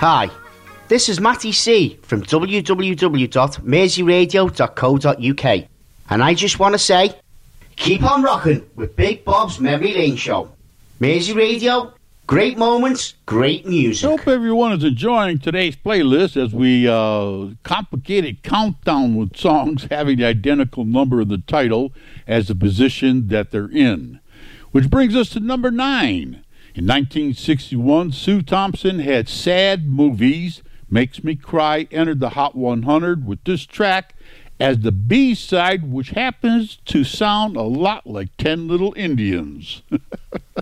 Hi, this is Matty C from www.merseyradio.co.uk, and I just want to say, keep on rocking with Big Bob's Memory Lane Show. Mersey Radio, great moments, great music. I hope everyone is enjoying today's playlist as we complicated countdown with songs having the identical number in the title as the position that they're in. Which brings us to number 9. In 1961, Sue Thompson had Sad Movies, Makes Me Cry, entered the Hot 100 with this track as the B-side, which happens to sound a lot like 10 Little Indians.